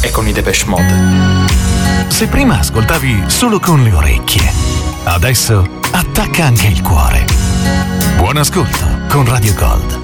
e con i Depeche Mode. Se prima ascoltavi solo con le orecchie, adesso attacca anche il cuore. Buon ascolto con Radio Gold.